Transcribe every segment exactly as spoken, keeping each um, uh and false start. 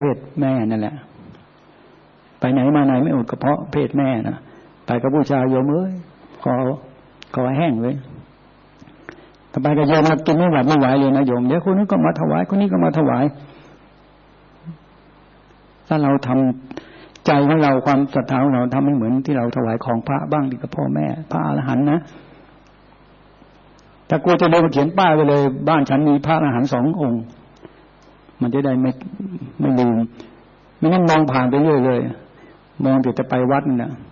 เพศแม่นั่นแหละไปไหนมาไหนไม่อดกระเพาะเพศแม่นะไปกับผู้ชายโยมเอ้ยคอคอแห้งเลยต่อไปก็โยมมากินไม่หวัดไม่ไหวเลยนะโยมเดี๋ยวคนนี้ก็มาถวายคนนี้ก็มาถวายถ้าเราทำใจของเราความศรัทธาของเราทำให้เหมือนที่เราถวายของพระบ้างดีกับพ่อแม่พระอรหันต์นะถ้ากลัวจะเดินมาเขียนป้ายไปเลยบ้านฉันมีพระอรหันต์สององค์มันจะได้ไม่ไม่ลืมไม่งั้นมองผ่านไปเรื่อยเลยมองแต่จะไปวัดนั่นแหละ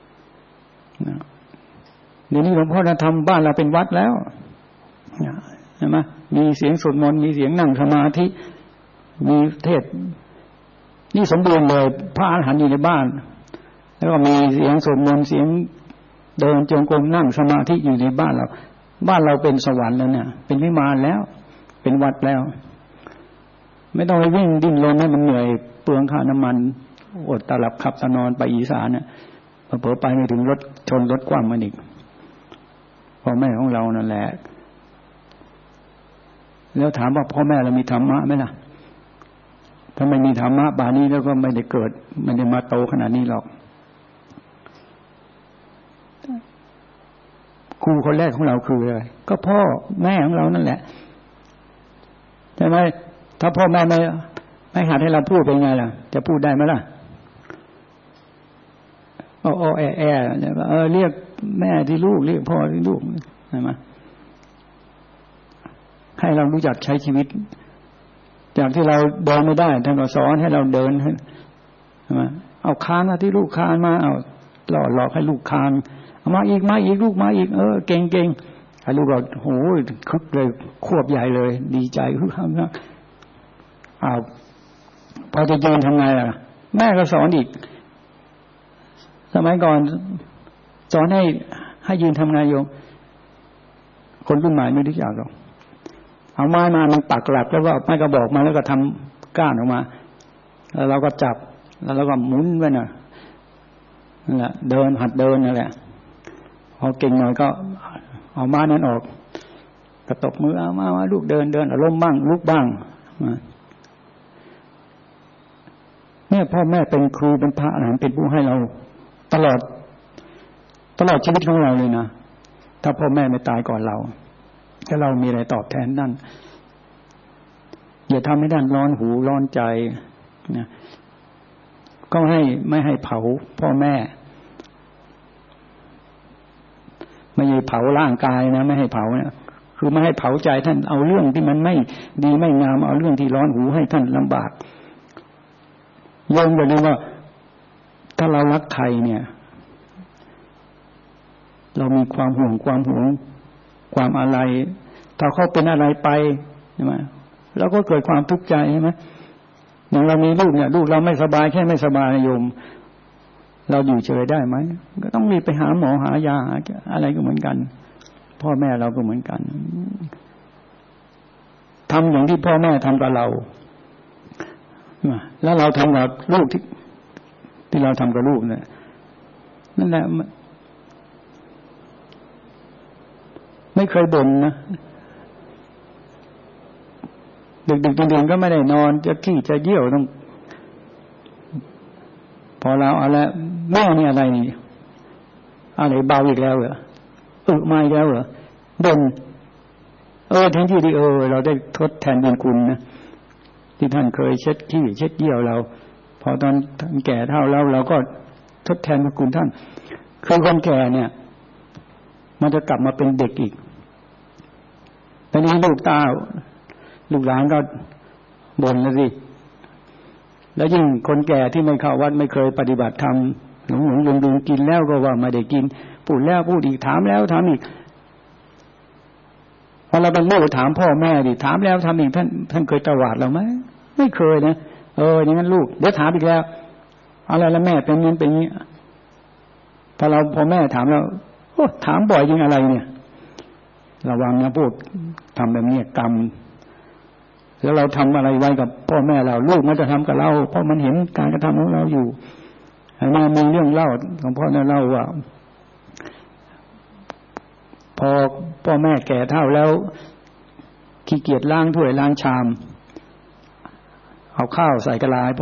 เดี๋ยวนี้หลวงพ่อจะทำบ้านเราเป็นวัดแล้วใช่ไหมมีเสียงสวดมนต์มีเสียงนั่งสมาธิมีเทศนี่สมบูรณ์เลยพระอรหันต์อยู่ในบ้านแล้วก็มีเสียงสวดมนต์เสียงเดินจงกรมนั่งสมาธิอยู่ในบ้านเราบ้านเราเป็นสวรรค์แล้วเนี่ยเป็นวิมานแล้วเป็นวัดแล้วไม่ต้องไปวิ่งดิ้นรนให้มันเหนื่อยเปลืองค่าน้ำมันอดตาหลับขับตานอนไปอีสานเนี่ยเผลอไปไม่ถึงรถชนรถคว่ำมันอีกพ่อแม่ของเรานั่นแหละแล้วถามว่าพ่อแม่เรามีธรรมะไหมล่ะถ้าไม่มีธรรมะป่านนี้แล้วก็ไม่ได้เกิดไม่ได้มาโตขนาดนี้หรอกครูคนแรกของเราคืออะไรก็พ่อแม่ของเรานั่นแหละใช่ไหมถ้าพ่อแม่ไม่ไม่หัดให้เราพูดเป็นไงล่ะจะพูดได้ไหมล่ะอ้อแอแอเออเรียกแม่ที่ลูกเรียกพ่อที่ลูกใช่ไหมให้เรารู้จักใช้ชีวิตจากที่เราเดินไม่ได้ท่านก็สอนให้เราเดินใช่ไหมเอาคานมาที่ลูกคานมาเอาหล่อหลอกให้ลูกคานเอามาอีกมาอีกลูกมาอีกเออเก่งเก่งไอ้ลูกก็โหคึกเลยควบใหญ่เลยดีใจคือทำนะอ้าวพอจะยืนทำไงล่ะแม่ก็สอนอีกสมัยก่อนสอนให้ให้ยืนทำไงโยมคนรุ่นใหม่ไม่รู้จักหรอกเอาไม้มามันปักหลักแล้วก็ไม้กระบอกมาแล้วก็ทำก้านออกมาแล้วเราก็จับแล้วเราก็หมุนไว้น่ะนั่นแหละเดินหัดเดินนั่นแหละพอเก่งหน่อยก็เอาไม้นั้นออกกระตบมือเอามามาลูกเดินเดินอารมณ์บ้างลุกบ้างเนี่ยพ่อแม่เป็นครูเป็นพระอรหันต์เป็นผู้ให้เราตลอดตลอดชีวิตของเราเลยนะถ้าพ่อแม่ไม่ตายก่อนเราถ้าเรามีอะไรตอบแทนนั่นอย่าทำให้ด้านร้อนหูร้อนใจนะก็ให้ไม่ให้เผาพ่อแม่ไม่ให้เผาร่างกายนะไม่ให้เผาเนี่ยคือไม่ให้เผาใจท่านเอาเรื่องที่มันไม่ดีไม่งามเอาเรื่องที่ร้อนหูให้ท่านลำบากยงไปเลยว่าถ้าเรารักใครเนี่ยเรามีความห่วงความหวงความอะไรถ้าเขาเป็นอะไรไปใช่ไหมเราก็เกิดความทุกข์ใจใช่ไหมอย่างเรามีลูกเนี่ยลูกเราไม่สบายแค่ไม่สบายโยมเราอยู่เฉยได้ไหมก็ต้องรีบไปหาหมอหายาอะไรก็เหมือนกันพ่อแม่เราก็เหมือนกันทำอย่างที่พ่อแม่ทำกับเราแล้วเราทำกับลูกที่ที่เราทำกับลูกเนี่ยนั่นแหละไม่เคยบ่นนะดึกๆดื่นๆก็ไม่ได้นอนจะขี้จะเยี่ยวต้องพอเราเอาละแม่นี่อะไรนี่อะไรเบาอีกแล้วเหรออึมาอีกแล้วเหรอบ่นเออทั้งที่ที่เออเราได้ทดแทนบุญคุณนะที่ท่านเคยเช็ดขี้เช็ดเยี่ยวเราพอตอนท่านแก่เท่าเราเราก็ทดแทนบุญคุณท่านคือคนแก่เนี่ยมันจะกลับมาเป็นเด็กอีกตอนนี้ลูกตาลูกหลานก็บ่นแล้วสิแล้วยิ่งคนแก่ที่ไม่เข้าวัดไม่เคยปฏิบัติธรรมหลงหลงลืมลืมกินแล้วก็ว่าไม่ได้กินพูดแล้วพูดอีกถามแล้วถามอีกพอเราเป็นลูกถามพ่อแม่ดิถามแล้วทำอีกท่านท่านเคยตวาดเราไหมไม่เคยนะเอออย่างนั้นลูกเดี๋ยวถามอีกแล้วอะไรแล้วแม่เป็นนี้เป็นนี้พอเราพอแม่ถามแล้วโอ้ถามบ่อยยิ่งอะไรเนี่ยระวังนะพูดทำแบบนี้กรรมแล้วเราทำอะไรไว้กับพ่อแม่เราลูกมันจะทำกับเราเพราะมันเห็นการกระทำของเราอยู่มามีเรื่องเล่าของพ่อเนี่ยเล่าว่าพอพ่อแม่แก่เฒ่าแล้วขี้เกียจล้างถ้วยล้างชามเอาข้าวใส่กะลา